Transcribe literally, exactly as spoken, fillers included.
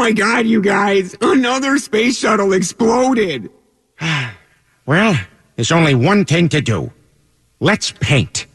my god, you guys! Another space shuttle exploded! Well, there's only one thing to do. Let's paint.